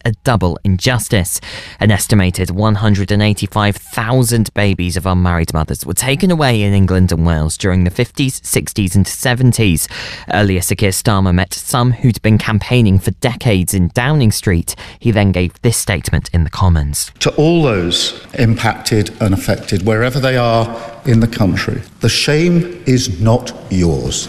a double injustice. An estimated 185,000 babies of unmarried mothers were taken away in England and Wales during the 50s, 60s and 70s. Earlier, Sir Keir Starmer met some who'd been campaigning for decades in Downing Street. He then gave this statement in the Commons. To all those impacted and affected, wherever they are in the country, the shame is not yours.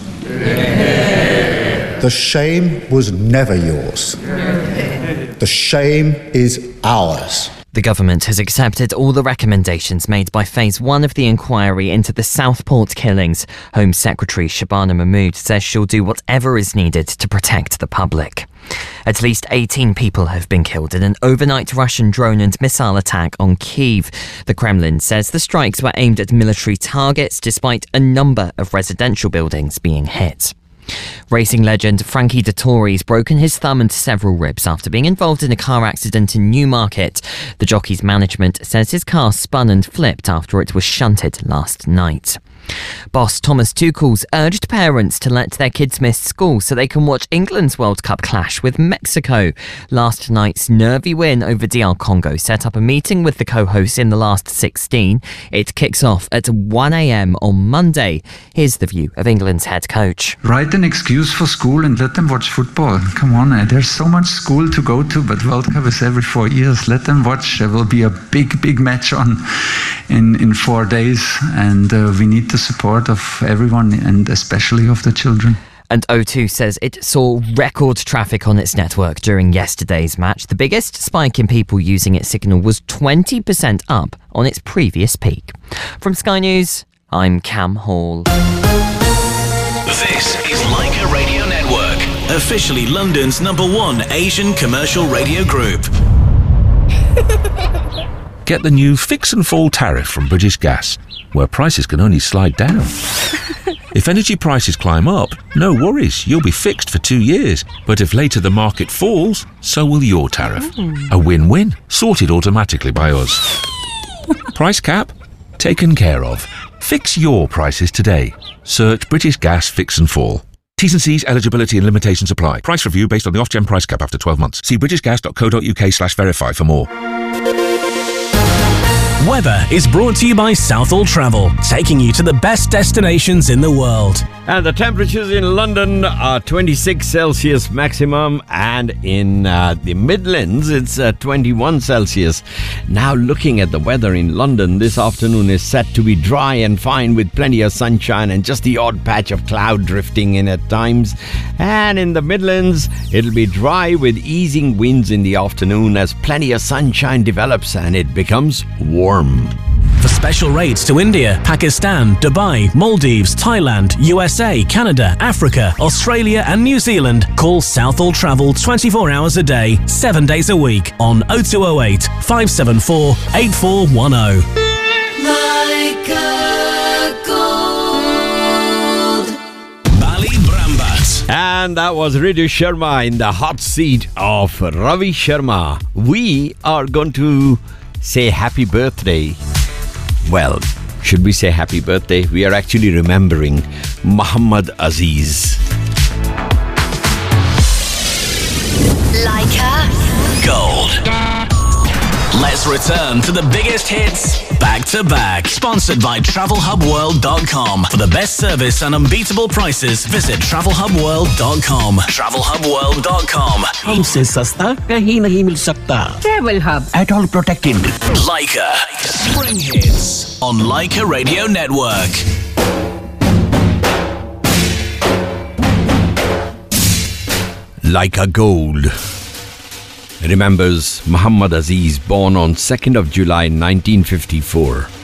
The shame was never yours. The shame is ours. The government has accepted all the recommendations made by Phase 1 of the inquiry into the Southport killings. Home Secretary Shabana Mahmood says she'll do whatever is needed to protect the public. At least 18 people have been killed in an overnight Russian drone and missile attack on Kyiv. The Kremlin says the strikes were aimed at military targets despite a number of residential buildings being hit. Racing legend Frankie Dettori's broken his thumb and several ribs after being involved in a car accident in Newmarket. The jockey's management says his car spun and flipped after it was shunted last night. Boss Thomas Tuchel's urged parents to let their kids miss school so they can watch England's World Cup clash with Mexico. Last night's nervy win over DR Congo set up a meeting with the co-hosts in the last 16. It kicks off at 1 a.m. on Monday. Here's the view of England's head coach. Write an excuse for school and let them watch football. Come on, there's so much school to go to, but World Cup is every 4 years. Let them watch. There will be a big match on in 4 days, and we need the support of everyone and especially of the children. And O2 says it saw record traffic on its network during yesterday's match. The biggest spike in people using its signal was 20% up on its previous peak. From Sky News, I'm Cam Hall. This is Leica Radio Network, officially London's #1 Asian commercial radio group. Get the new Fix and Fall tariff from British Gas, where prices can only slide down. If energy prices climb up, no worries, you'll be fixed for 2 years. But if later the market falls, so will your tariff. A win-win, sorted automatically by us. Price cap? Taken care of. Fix your prices today. Search British Gas Fix and Fall. T's and C's, eligibility and limitations apply. Price review based on the Ofgem price cap after 12 months. See britishgas.co.uk/verify for more. Weather is brought to you by Southall Travel, taking you to the best destinations in the world. And the temperatures in London are 26 Celsius maximum, and in the Midlands it's 21 Celsius. Now looking at the weather in London, this afternoon is set to be dry and fine with plenty of sunshine and just the odd patch of cloud drifting in at times. And in the Midlands, it'll be dry with easing winds in the afternoon as plenty of sunshine develops and it becomes warm. For special rates to India, Pakistan, Dubai, Maldives, Thailand, USA, Canada, Africa, Australia and New Zealand, call Southall Travel 24 hours a day, 7 days a week on 0208 574 8410. Leica Gold. Bali Brambat. And that was Ritu Sharma in the hot seat of Ravi Sharma. We are going to say happy birthday. Well, should we say happy birthday? We are actually remembering Muhammad Aziz. Leica Gold. Let's return to the biggest hits back to back. Sponsored by TravelHubWorld.com. For the best service and unbeatable prices, visit TravelHubWorld.com. TravelHubWorld.com. हमसे सस्ता कहीं नहीं मिल सकता. Travel Hub. At all protected. Leica. Spring hits on Leica Radio Network. Leica Gold remembers Muhammad Aziz, born on 2nd of July 1954.